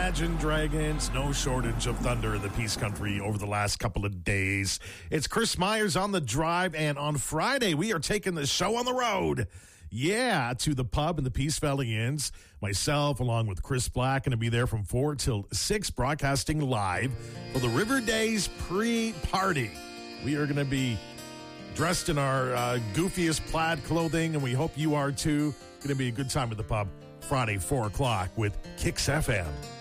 Imagine Dragons, no shortage of thunder in the Peace Country over the last couple of days. It's Chris Myers on the drive, and on Friday, we are taking the show on the road. Yeah, to the pub in the Peace Valley Inns. Myself, along with Chris Black, going to be there from 4 till 6, broadcasting live for the River Days pre-party. We are going to be dressed in our goofiest plaid clothing, and we hope you are too. Going to be a good time at the pub Friday, 4 o'clock with Kicks FM.